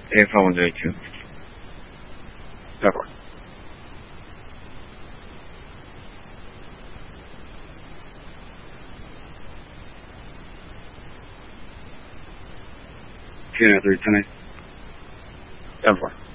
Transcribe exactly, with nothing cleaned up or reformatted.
A five one zero two. Over. Two nine three ten eight. Over.